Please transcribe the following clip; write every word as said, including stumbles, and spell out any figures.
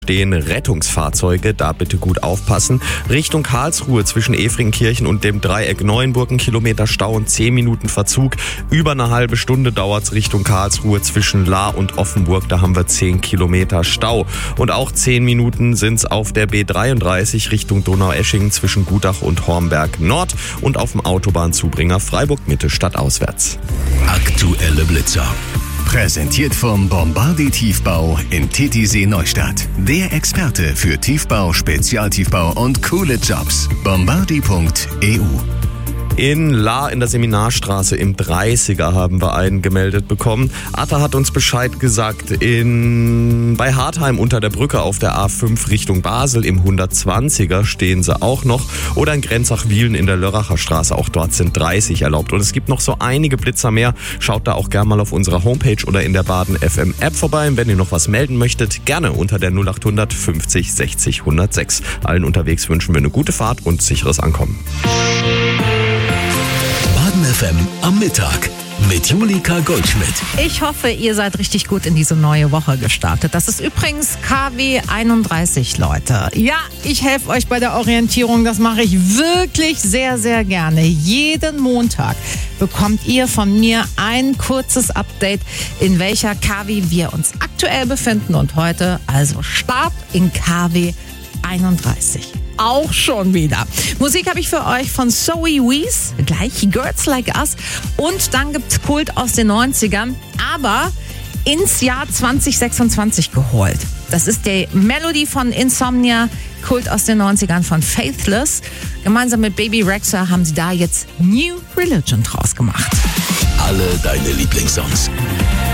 Stehen Rettungsfahrzeuge, da bitte gut aufpassen. Richtung Karlsruhe zwischen Efringkirchen und dem Dreieck Neuenburg ein Kilometer Stau und zehn Minuten Verzug. Über eine halbe Stunde dauert's Richtung Karlsruhe zwischen Lahr und Offenburg, da haben wir zehn Kilometer Stau. Und auch zehn Minuten sind's auf der B dreiunddreißig Richtung Donaueschingen zwischen Gutach und Hornberg Nord und auf dem Autobahnzubringer Freiburg Mitte stadtauswärts. Aktuelle Blitzer. Präsentiert vom Bombardi Tiefbau in Titisee Neustadt. Der Experte für Tiefbau, Spezialtiefbau und coole Jobs. bombardi punkt e u. In Lahr in der Seminarstraße im dreißiger haben wir einen gemeldet bekommen. Atta hat uns Bescheid gesagt, in bei Hartheim unter der Brücke auf der A fünf Richtung Basel im hundertzwanziger stehen sie auch noch. Oder in Grenzach-Wielen in der Lörracher Straße, auch dort sind dreißig erlaubt. Und es gibt noch so einige Blitzer mehr. Schaut da auch gerne mal auf unserer Homepage oder in der Baden F M App vorbei. Und wenn ihr noch was melden möchtet, gerne unter der null acht hundert fünfzig sechzig hundertsechs. Allen unterwegs wünschen wir eine gute Fahrt und sicheres Ankommen. F M am Mittag mit Julika Goldschmidt. Ich hoffe, ihr seid richtig gut in diese neue Woche gestartet. Das ist übrigens K W einunddreißig, Leute. Ja, ich helfe euch bei der Orientierung. Das mache ich wirklich sehr, sehr gerne. Jeden Montag bekommt ihr von mir ein kurzes Update, in welcher K W wir uns aktuell befinden. Und heute also Start in K W einunddreißig. Auch schon wieder. Musik habe ich für euch von Zoe Wees, gleich Girls Like Us. Und dann gibt's Kult aus den neunzigern, aber ins Jahr zwanzig sechsundzwanzig geholt. Das ist die Melody von Insomnia, Kult aus den neunzigern von Faithless. Gemeinsam mit Baby Rexha haben sie da jetzt New Religion draus gemacht. Alle deine Lieblingssongs.